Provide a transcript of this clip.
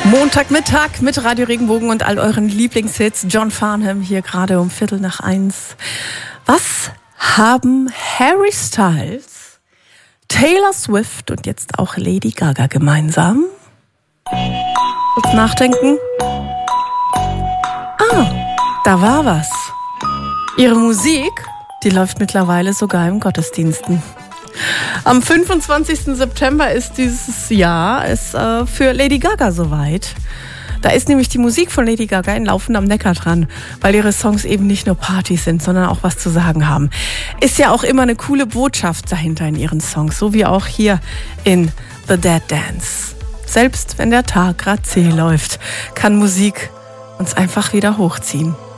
Montagmittag mit Radio Regenbogen und all euren Lieblingshits. John Farnham hier gerade um 1:15. Was haben Harry Styles, Taylor Swift und jetzt auch Lady Gaga gemeinsam? Kurz nachdenken. Da war was. Ihre Musik, die läuft mittlerweile sogar im Gottesdiensten. Am 25. September ist dieses Jahr für Lady Gaga soweit. Da ist nämlich die Musik von Lady Gaga in Laufen am Neckar dran, weil ihre Songs eben nicht nur Partys sind, sondern auch was zu sagen haben. Ist ja auch immer eine coole Botschaft dahinter in ihren Songs, so wie auch hier in The Dead Dance. Selbst wenn der Tag gerade zäh läuft, kann Musik uns einfach wieder hochziehen.